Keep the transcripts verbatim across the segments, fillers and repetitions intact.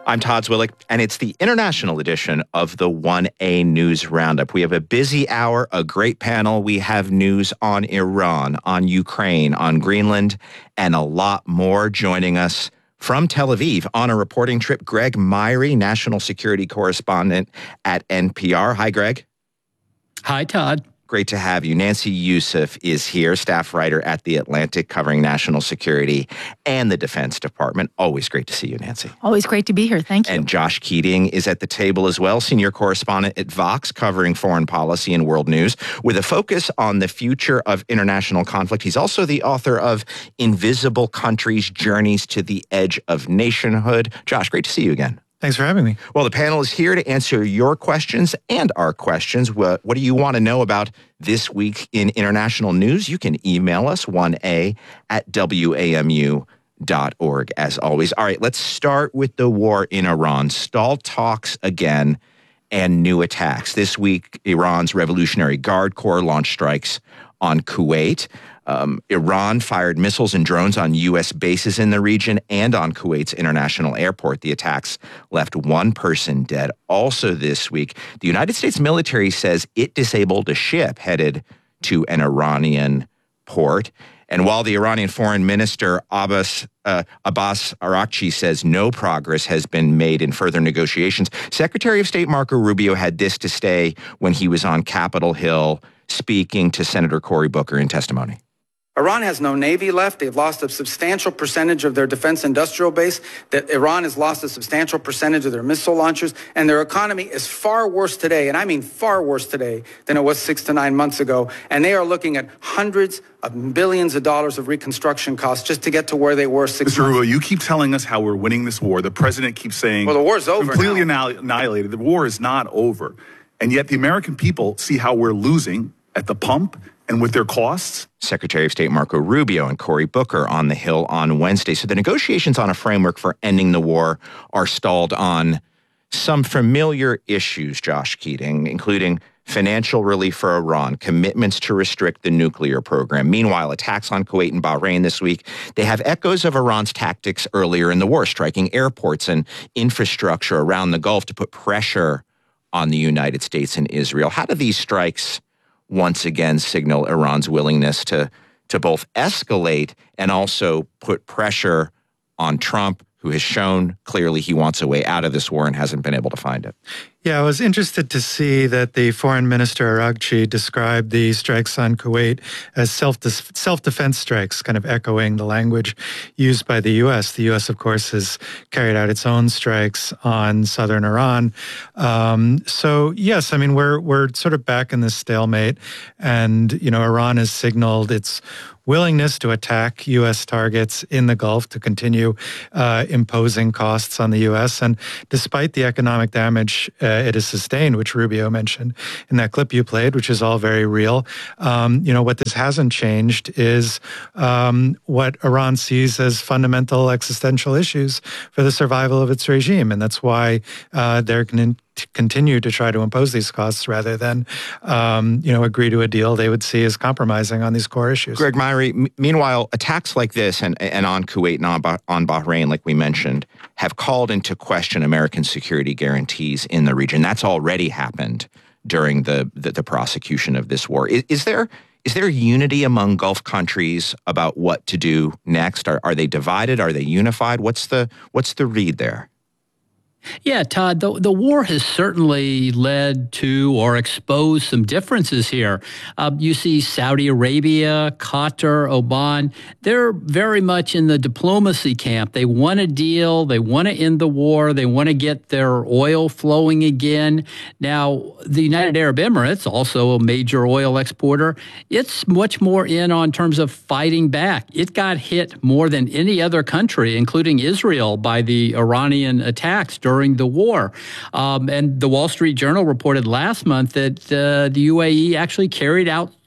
I'm Todd Zwillich, and it's the international edition of the one A News Roundup. We have a busy hour, a great panel. We have news on Iran, on Ukraine, on Greenland, and a lot more. Joining us from Tel Aviv on a reporting trip, Greg Myre, national security correspondent at N P R. Hi, Greg. Hi, Todd. Great to have you. Nancy Youssef is here, staff writer at The Atlantic, covering national security and the Defense Department. Always great to see you, Nancy. Always great to be here. Thank you. And Josh Keating is at the table as well, senior correspondent at Vox, covering foreign policy and world news, with a focus on the future of international conflict. He's also the author of Invisible Countries, Journeys to the Edge of Nationhood. Josh, great to see you again. Thanks for having me. Well, the panel is here to answer your questions and our questions. What, what do you want to know about this week in international news? You can email us, one A at W A M U dot org, as always. All right, let's start with the war in Iran. Stalled talks again and new attacks. This week, Iran's Revolutionary Guard Corps launched strikes on Kuwait. Um, Iran fired missiles and drones on U S bases in the region and on Kuwait's international airport. The attacks left one person dead. Also this week, the United States military says it disabled a ship headed to an Iranian port. And while the Iranian foreign minister Abbas, uh, Abbas Araghchi says no progress has been made in further negotiations, Secretary of State Marco Rubio had this to say when he was on Capitol Hill speaking to Senator Cory Booker in testimony. Iran has no navy left. They've lost a substantial percentage of their defense industrial base. That Iran has lost a substantial percentage of their missile launchers, and their economy is far worse today, and I mean far worse today than it was six to nine months ago. And they are looking at hundreds of billions of dollars of reconstruction costs just to get to where they were six Mister months ago. Rubio, you keep telling us how we're winning this war. The president keeps saying, well, the war's over completely now. annihilated. The war is not over. And yet the American people see how we're losing at the pump and with their costs. Secretary of State Marco Rubio and Cory Booker on the Hill on Wednesday. So the negotiations on a framework for ending the war are stalled on some familiar issues, Josh Keating, including financial relief for Iran, commitments to restrict the nuclear program. Meanwhile, attacks on Kuwait and Bahrain this week, they have echoes of Iran's tactics earlier in the war, striking airports and infrastructure around the Gulf to put pressure on the United States and Israel. How do these strikes once again signal Iran's willingness to to both escalate and also put pressure on Trump, who has shown clearly he wants a way out of this war and hasn't been able to find it? Yeah, I was interested to see that the foreign minister Araghchi described the strikes on Kuwait as self self-defense strikes, kind of echoing the language used by the U S. The U S, of course, has carried out its own strikes on southern Iran. Um, so, yes, I mean, we're we're sort of back in this stalemate, and, you know, Iran has signaled its willingness to attack U S targets in the Gulf, to continue uh, imposing costs on the U S. And despite the economic damage uh, it has sustained, which Rubio mentioned in that clip you played, which is all very real, um, you know, what this hasn't changed is um, what Iran sees as fundamental existential issues for the survival of its regime. And that's why uh, they're going to continue to try to impose these costs rather than, um, you know, agree to a deal they would see as compromising on these core issues. Greg Myre, m- meanwhile, attacks like this and, and on Kuwait and on, bah- on Bahrain, like we mentioned, have called into question American security guarantees in the region. That's already happened during the, the, the prosecution of this war. Is, is there is there unity among Gulf countries about what to do next? Are, are they divided? Are they unified? What's the what's the read there? Yeah, Todd, the, the war has certainly led to or exposed some differences here. Uh, you see Saudi Arabia, Qatar, Oman, they're very much in the diplomacy camp. They want a deal. They want to end the war. They want to get their oil flowing again. Now, the United Arab Emirates, also a major oil exporter, it's much more in on terms of fighting back. It got hit more than any other country, including Israel, by the Iranian attacks during the war. Um, and the Wall Street Journal reported last month that uh, the U A E actually carried out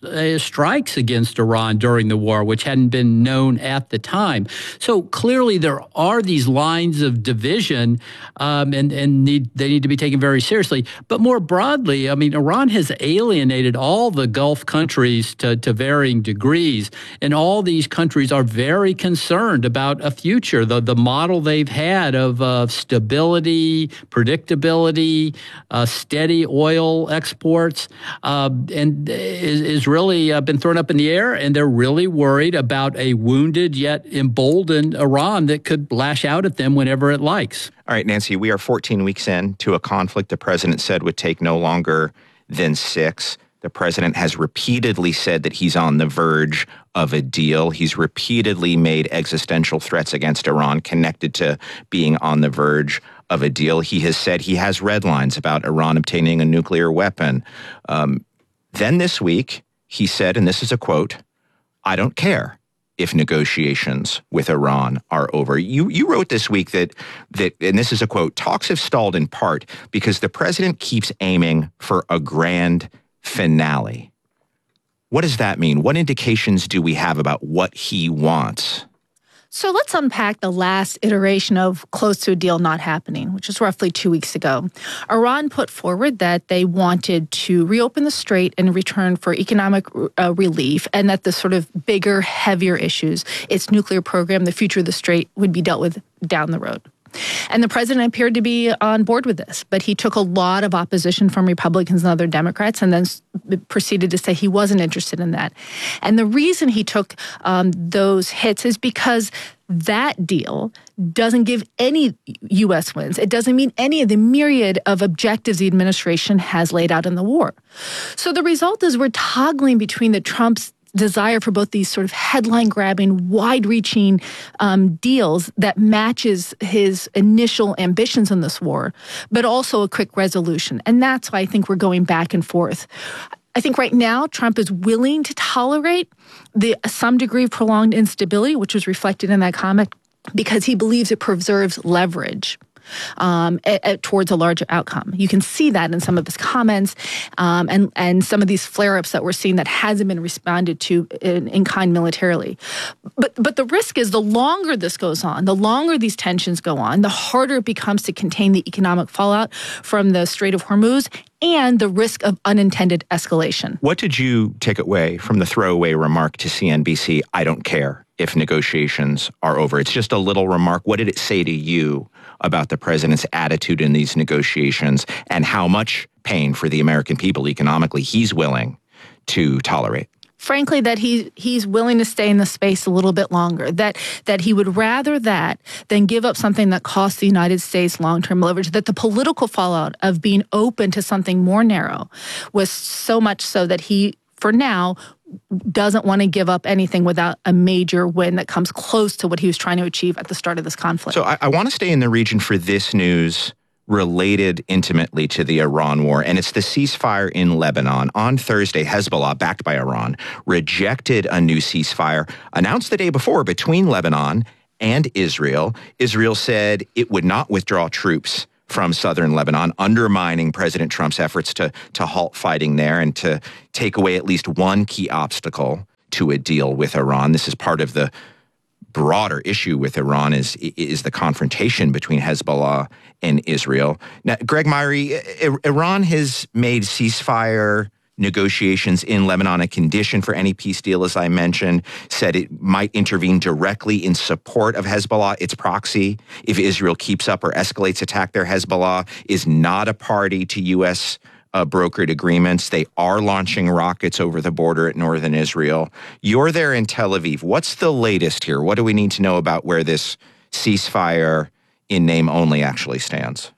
uh, strikes against Iran during the war, which hadn't been known at the time. So clearly there are these lines of division, um, and, and need, they need to be taken very seriously. But more broadly, I mean, Iran has alienated all the Gulf countries to, to varying degrees, and all these countries are very concerned about a future. The, the model they've had of uh, stability, predictability, uh, steady oil exports, uh, and is, is really uh, been thrown up in the air, and they're really worried about a wounded yet emboldened Iran that could lash out at them whenever it likes. All right, Nancy, we are fourteen weeks in to a conflict the president said would take no longer than six. The president has repeatedly said that he's on the verge of a deal. He's repeatedly made existential threats against Iran connected to being on the verge of a deal. He has said he has red lines about Iran obtaining a nuclear weapon. Um, then this week, he said, and this is a quote, "I don't care if negotiations with Iran are over." You you wrote this week that, that, and this is a quote, "Talks have stalled in part because the president keeps aiming for a grand finale." What does that mean? What indications do we have about what he wants? So let's unpack the last iteration of close to a deal not happening, which was roughly two weeks ago. Iran put forward that they wanted to reopen the strait in return for economic uh, relief, and that the sort of bigger, heavier issues, its nuclear program, the future of the strait, would be dealt with down the road. And the president appeared to be on board with this, but he took a lot of opposition from Republicans and other Democrats, and then proceeded to say he wasn't interested in that. And the reason he took um, those hits is because that deal doesn't give any U S wins. It doesn't meet any of the myriad of objectives the administration has laid out in the war. So the result is we're toggling between the Trump's desire for both these sort of headline-grabbing, wide-reaching um, deals that matches his initial ambitions in this war, but also a quick resolution. And that's why I think we're going back and forth. I think right now Trump is willing to tolerate the some degree of prolonged instability, which was reflected in that comment, because he believes it preserves leverage Um, at, at, towards a larger outcome. You can see that in some of his comments um, and, and some of these flare-ups that we're seeing that hasn't been responded to in, in kind militarily. But, but the risk is the longer this goes on, the longer these tensions go on, the harder it becomes to contain the economic fallout from the Strait of Hormuz and the risk of unintended escalation. What did you take away from the throwaway remark to C N B C, "I don't care if negotiations are over"? It's just a little remark. What did it say to you about the president's attitude in these negotiations and how much pain for the American people economically he's willing to tolerate? Frankly, that he he's willing to stay in the space a little bit longer, that that he would rather that than give up something that costs the United States long-term leverage, that the political fallout of being open to something more narrow was so much so that he, for now, doesn't want to give up anything without a major win that comes close to what he was trying to achieve at the start of this conflict. So I, I want to stay in the region for this news related intimately to the Iran war, and it's the ceasefire in Lebanon. On Thursday, Hezbollah, backed by Iran, rejected a new ceasefire announced the day before between Lebanon and Israel. Israel said it would not withdraw troops from southern Lebanon, undermining President Trump's efforts to, to halt fighting there and to take away at least one key obstacle to a deal with Iran. This is part of the broader issue with Iran is, is the confrontation between Hezbollah and Israel. Now, Greg Myrie, Iran has made ceasefire negotiations in Lebanon a condition for any peace deal, as I mentioned, said it might intervene directly in support of Hezbollah, its proxy, if Israel keeps up or escalates attack there. Hezbollah is not a party to U S uh, brokered agreements. They are launching rockets over the border at northern Israel. You're there in Tel Aviv. What's the latest here? What do we need to know about where this ceasefire in name only actually stands?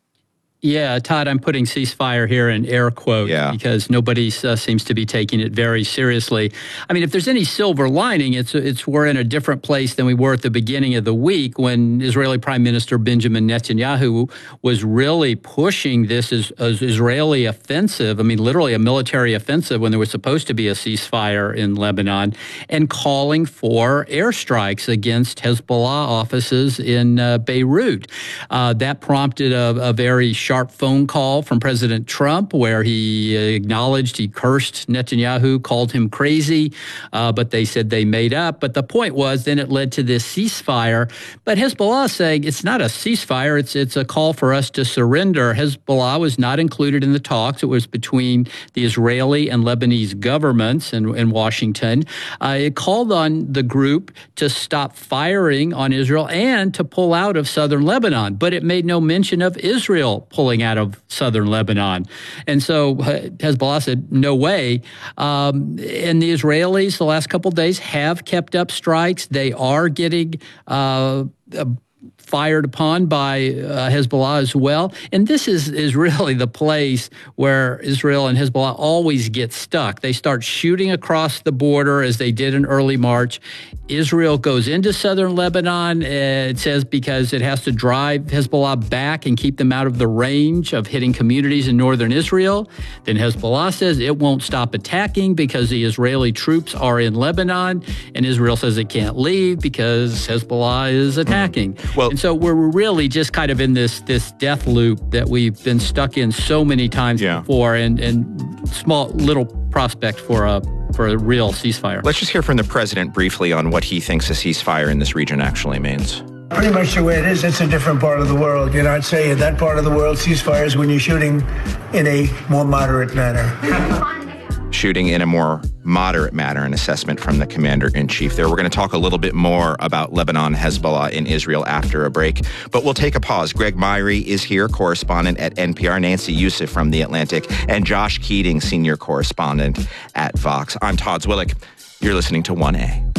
Yeah, Todd, I'm putting ceasefire here in air quotes yeah. because nobody uh, seems to be taking it very seriously. I mean, if there's any silver lining, it's it's we're in a different place than we were at the beginning of the week when Israeli Prime Minister Benjamin Netanyahu was really pushing this as, as Israeli offensive. I mean, literally a military offensive when there was supposed to be a ceasefire in Lebanon, and calling for airstrikes against Hezbollah offices in uh, Beirut. Uh, that prompted a, a very sharp sharp phone call from President Trump where he acknowledged he cursed Netanyahu, called him crazy, uh, but they said they made up. But the point was then it led to this ceasefire. But Hezbollah is saying it's not a ceasefire, it's, it's a call for us to surrender. Hezbollah was not included in the talks. It was between the Israeli and Lebanese governments in, in Washington. Uh, it called on the group to stop firing on Israel and to pull out of southern Lebanon, but it made no mention of Israel pulling out of southern Lebanon. And so uh, Hezbollah said, no way. Um, and the Israelis, the last couple of days, have kept up strikes. They are getting uh, uh, fired upon by uh, Hezbollah as well. And this is, is really the place where Israel and Hezbollah always get stuck. They start shooting across the border as they did in early March. Israel goes into southern Lebanon, uh, it says, because it has to drive Hezbollah back and keep them out of the range of hitting communities in northern Israel. Then Hezbollah says it won't stop attacking because the Israeli troops are in Lebanon, and Israel says it can't leave because Hezbollah is attacking. Well, and so we're really just kind of in this this death loop that we've been stuck in so many times yeah. before, and, and small little prospect for a for a real ceasefire. Let's just hear from the president briefly on what he thinks a ceasefire in this region actually means. Pretty much the way it is, it's a different part of the world. You know, I'd say in that part of the world, ceasefire is when you're shooting in a more moderate manner. Shooting in a more moderate manner, an assessment from the commander-in-chief there. We're going to talk a little bit more about Lebanon, Hezbollah, and Israel after a break, but we'll take a pause. Greg Myrie is here, correspondent at N P R, Nancy Youssef from The Atlantic, and Josh Keating, senior correspondent at Vox. I'm Todd Zwillich. You're listening to one A.